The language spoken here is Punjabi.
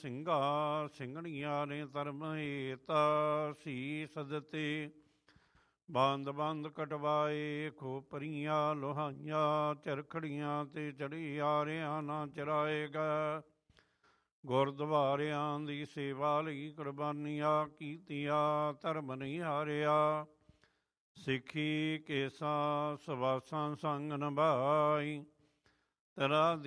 ਸਿੰਘਾ ਸਿੰਘਣੀਆਂ ਨੇ ਧਰਮ ਹੇਤ ਸੀਸ ਦਿੱਤੇ। ਬੰਦ ਬੰਦ ਕਟਵਾਏ ਖੋਪਰੀਆਂ ਲੋਹਾਈਆਂ ਚਰਖੜੀਆਂ ਤੇ ਚੜਿਆਰਿਆਂ ਨਾ ਚਰਾਏਗਾ। ਗੁਰਦੁਆਰਿਆਂ ਦੀ ਸੇਵਾ ਲਈ ਕੁਰਬਾਨੀਆਂ ਕੀਤੀਆਂ ਧਰਮ ਨਹੀਂ ਹਾਰਿਆ। ਸਿੱਖੀ ਕੇਸਾਂ ਸਵਾਸਾਂ ਸੰਗ ਨਿਭਾਈ ਤੇਰਾ